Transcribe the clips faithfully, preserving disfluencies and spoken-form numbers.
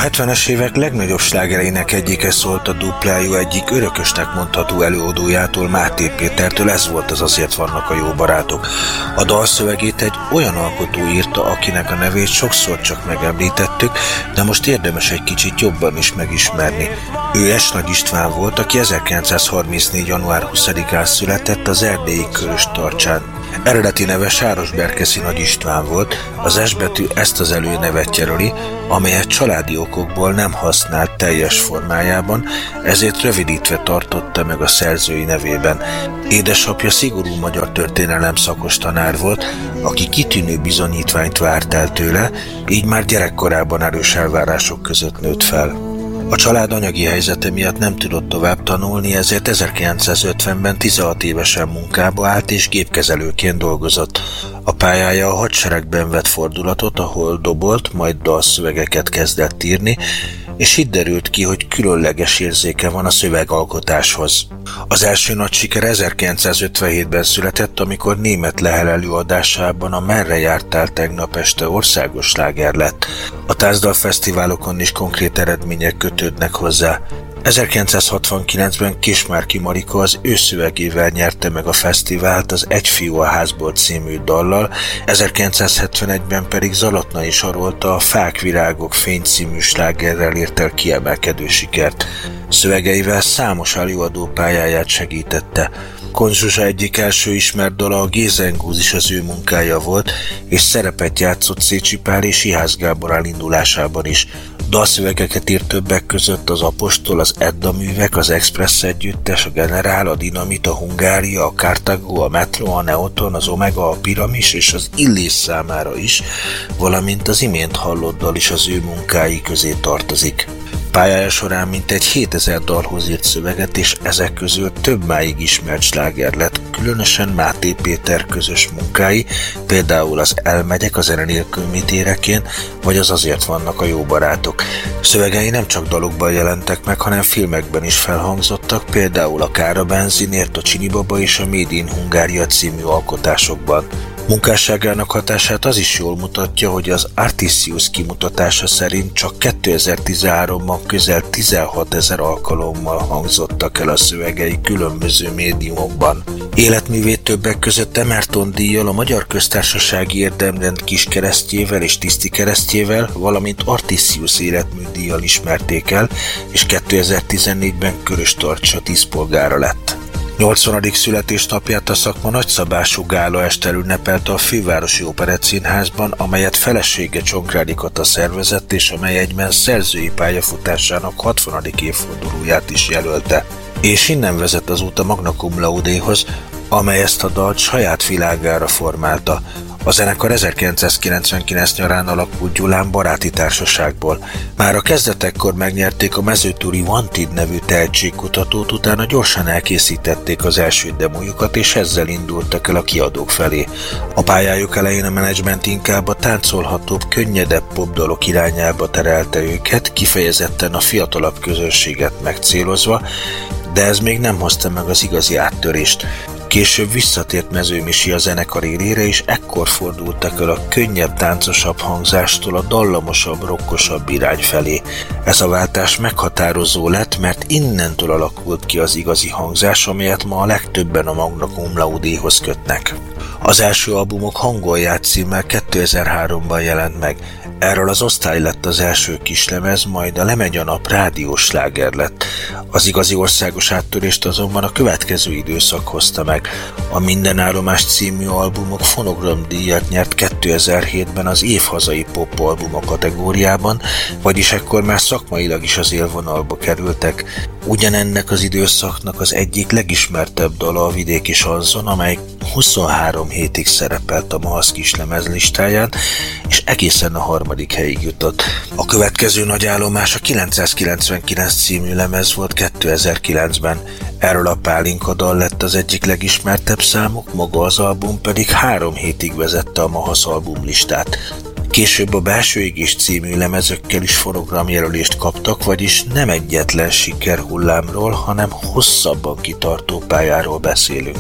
hetvenes évek legnagyobb slágereinek egyike szólt a duplájú egyik örökösnek mondható előadójától, Máté Pétertől, ez volt az Azért vannak a jó barátok. A dalszövegét egy olyan alkotó írta, akinek a nevét sokszor csak megemlítettük, de most érdemes egy kicsit jobban is megismerni. Ő S. Nagy István volt, aki ezerkilencszázharmincnégy. január huszadikán született az erdélyi Köröstarcsán. Eredeti neve Sárosberkeszi Nagy István volt, az S betű ezt az előnevet jelöli, amelyet családi okokból nem használt teljes formájában, ezért rövidítve tartotta meg a szerzői nevében. Édesapja szigorú magyar történelem szakos tanár volt, aki kitűnő bizonyítványt várt el tőle, így már gyerekkorában erős elvárások között nőtt fel. A család anyagi helyzete miatt nem tudott tovább tanulni, ezért ezerkilencszázötvenben tizenhat évesen munkába állt és gépkezelőként dolgozott. A pályája a hadseregben vett fordulatot, ahol dobolt, majd dalszövegeket kezdett írni, és itt derült ki, hogy különleges érzéke van a szövegalkotáshoz. Az első nagy siker ezerkilencszázötvenhétben született, amikor Németh Lehel előadásában a Merre jártál tegnap este országos sláger lett. A tánzdalfesztiválokon is konkrét eredmények kötődnek hozzá. ezerkilencszázhatvankilencben Kismárki Marika az ő szövegével nyerte meg a fesztivált az Egy fiú a házból című dallal, ezerkilencszázhetvenegyben pedig Zalatnai Sarolta a Fák, virágok, fény című slágerrel ért el kiemelkedő sikert. Szövegeivel számos előadó pályáját segítette. Kohn Zsuzsa egyik első ismert dala, a Gézengúz is az ő munkája volt, és szerepet játszott Szécsi Pál és Ihász Gábor elindulásában is. Dalszövegeket írt többek között az Apostol, az Edda művek, az Express együttes, a Generál, a Dinamit, a Hungária, a Cartago, a Metro, a Neoton, az Omega, a Piramis és az Illés számára is, valamint az imént hallott dal is az ő munkái közé tartozik. Pályája során mintegy hétezer dalhoz írt szöveget, és ezek közül több máig ismert sláger lett, különösen Máté Péter közös munkái, például az Elmegyek a zene nélkül mit érek én, vagy az Azért vannak a jó barátok. Szövegei nem csak dalokban jelentek meg, hanem filmekben is felhangzottak, például a Kár a benzinért, a Csinibaba és a Made in Hungária című alkotásokban. Munkásságának hatását az is jól mutatja, hogy az Artisius kimutatása szerint csak kétezer-tizenháromban közel tizenhatezer alkalommal hangzottak el a szövegei különböző médiumokban. Életművét többek között Emerton díjjal, a Magyar Köztársasági Érdemrend kiskeresztjével és tisztikeresztjével, valamint Artisius életműdíjjal ismerték el, és kétezer-tizennégyben Köröstarcsa díszpolgára lett. nyolcvanadik születésnapját a szakma nagyszabású gála estel ünnepelte a Fővárosi Operettszínházban, amelyet felesége Csongrádi Kata szervezett, és amely egyben szerzői pályafutásának hatvanadik évfordulóját is jelölte. És innen vezet az út a Magna Cum Laude-hoz, amely ezt a dalt saját világára formálta. A zenekar ezerkilencszázkilencvenkilenc nyarán alakult Gyulán baráti társaságból. Már a kezdetekkor megnyerték a Mezőtúri Wanted nevű tehetségkutatót, utána gyorsan elkészítették az első demójukat, és ezzel indultak el a kiadók felé. A pályájuk elején a menedzsment inkább a táncolhatóbb, könnyedebb popdalok irányába terelte őket, kifejezetten a fiatalabb közönséget megcélozva, de ez még nem hozta meg az igazi áttörést. Később visszatért Mező Misi a zenekar élére, és ekkor fordultak el a könnyebb, táncosabb hangzástól a dallamosabb, rockosabb irány felé. Ez a váltás meghatározó lett, mert innentől alakult ki az igazi hangzás, amelyet ma a legtöbben a Magna Cum Laude-hoz kötnek. Az első albumok Hangolját címmel kétezer-háromban jelent meg. Erről az Osztály lett az első kislemez, majd a Lemegy a nap rádiós sláger lett. Az igazi országos áttörést azonban a következő időszak hozta meg. A Mindenállomás című albumok fonogramdíjat nyert kétezer-hétben az év hazai popalbuma kategóriában, vagyis ekkor már szakmailag is az élvonalba kerültek. Ugyanennek az időszaknak az egyik legismertebb dala a Vidéki Sanzon, amely huszonhárom hétig szerepelt a MAHASZ kislemez listáján, és egészen a harmadik helyig jutott. A következő nagy állomás a kilencszázkilencvenkilenc című lemez volt kétezer-kilencben. Erről a Pálinka dal lett az egyik legismertebb számuk, maga az album pedig három hétig vezette a MAHASZ albumlistát. Később a Belső égés című lemezökkel is fonogramjelölést kaptak, vagyis nem egyetlen sikerhullámról, hanem hosszabban kitartó pályáról beszélünk.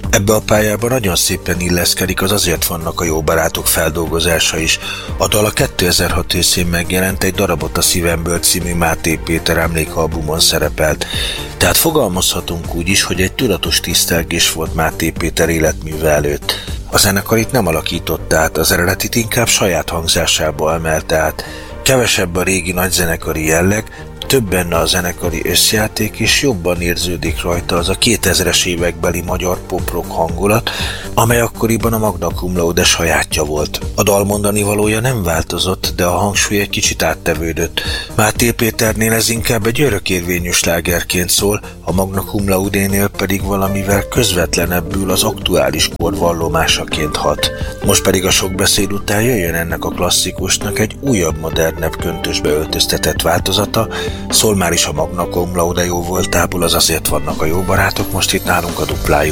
Ebbe a pályában nagyon szépen illeszkedik az Azért vannak a jó barátok feldolgozása is. A dal a kétezer-hat őszén megjelent Egy darabot a szívemből című Máté Péter emlékalbumon szerepelt. Tehát fogalmazhatunk úgy is, hogy egy tudatos tisztelgés volt Máté Péter életműve előtt. A zenekar itt nem alakította át, az eredetit inkább saját hangzásába emelte át. Kevesebb a régi nagyzenekari jelleg, több benne a zenekari összjáték, és jobban érződik rajta az a kétezres évekbeli magyar pop-rock hangulat, amely akkoriban a Magna Cum Laude sajátja volt. A dal mondani valója nem változott, de a hangsúly egy kicsit áttevődött. Máté Péternél ez inkább egy örökérvényű slágerként szól, a Magna Cum Laudénél pedig valamivel közvetlenebbül az aktuális kor vallomásaként hat. Most pedig a sok beszéd után jöjjön ennek a klasszikusnak egy újabb, modernebb köntösbe öltöztetett változata. Szól már is a Magna Cum Laude jó voltából, az Azért vannak a jó barátok, most itt nálunk a duplájú.